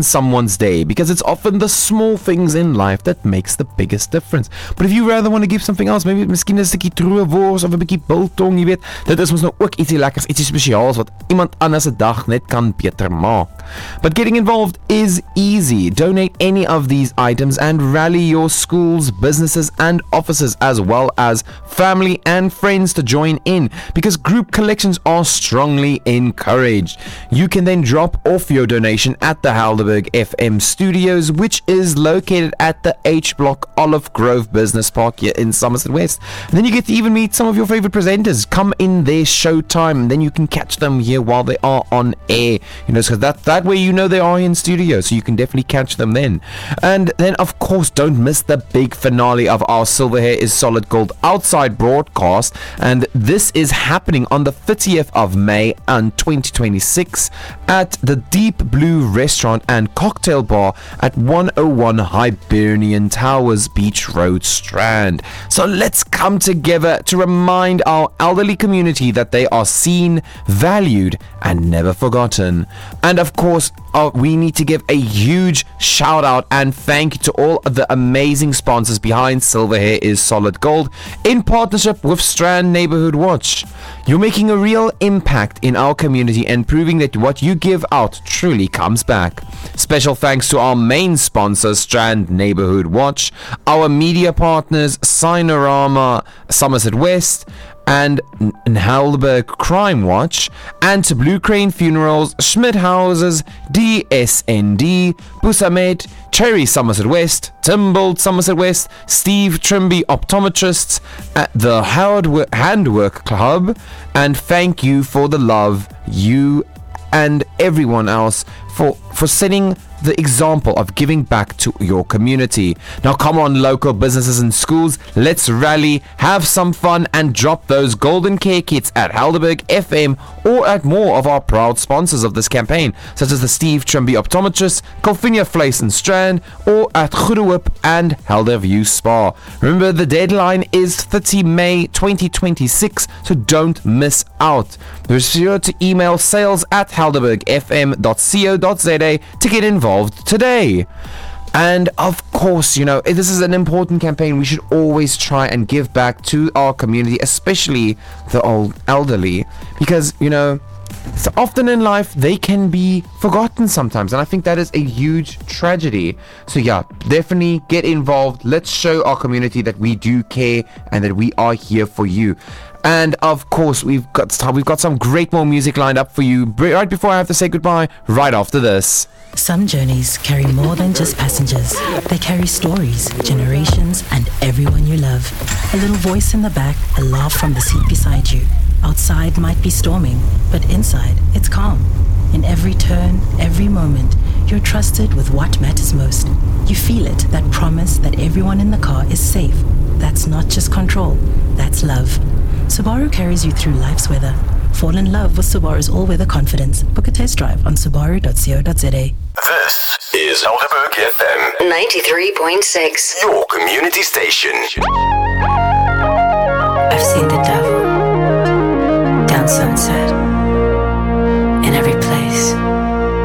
someone's day, because it's often the small things in life that makes the biggest difference. But if you rather want to give something else, maybe miskien 'n stukkie troewors of 'n bietjie biltong, jy weet, dit is mos nou ook ietsie lekkers, ietsie spesiaals wat iemand anders se dag net kan beter maak. But getting involved is easy. Donate any of these items and rally your schools, businesses and offices, as well as family and friends to join in, because group collections are strongly encouraged. You can then drop off your donation at the Helderberg FM studios, which is located at the H Block Olive Grove Business Park here in Somerset West. And then you get to even meet some of your favorite presenters. Come in their showtime, and then you can catch them here while they are on air. You know, so that way you know they are in studio, so you can definitely catch them then. And then, of course, don't miss the big finale of our Silver Hair is Solid Gold outside broadcast, and this is happening on the 30th of May in 2026 at the Deep Blue Restaurant and Cocktail Bar at 101 Hibernian Towers, Beach Road, Strand. So let's come together to remind our elderly community that they are seen, valued, and never forgotten. And of course, we need to give a huge shout out and thank you to all of the amazing sponsors behind Silver Hair is Solid Gold in partnership with Strand Neighborhood Watch. You're making a real impact in our community and proving that what you give out truly comes back. Special thanks to our main sponsor, Strand Neighborhood Watch, our media partners, Sinorama, Somerset West, and Helderberg Crime Watch, and to Blue Crane Funerals, Schmidt Houses, DSND, Busamed, Cherry Somerset West, Timbold Somerset West, Steve Trimby Optometrists, at the Handwork Club, and thank you for the love, you and everyone else for setting the example of giving back to your community. Now come on, local businesses and schools, let's rally, have some fun, and drop those golden care kits at Helderberg FM or at more of our proud sponsors of this campaign, such as the Steve Trimby Optometrists, Colfinia Place and Strand, or at Goedewip and Helderview Spa. Remember, the deadline is 30 May 2026, so don't miss out. Be sure to email sales@helderbergfm.co.za to get involved today. And of course, you know, this is an important campaign. We should always try and give back to our community, especially the old elderly, because, you know, so often in life they can be forgotten sometimes, and I think that is a huge tragedy. So yeah, definitely get involved. Let's show our community that we do care and that we are here for you. And of course, we've got some great more music lined up for you right before I have to say goodbye, right after this. Some journeys carry more than just passengers. They carry stories, generations, and everyone you love. A little voice in the back, a laugh from the seat beside you. Outside might be storming, but inside it's calm. In every turn, every moment, you're trusted with what matters most. You feel it, that promise that everyone in the car is safe. That's not just control, that's love. Subaru carries you through life's weather. Fall in love with Subaru's all-weather confidence. Book a test drive on subaru.co.za. This is Helderberg FM 93.6, your community station. I've seen the devil down sunset.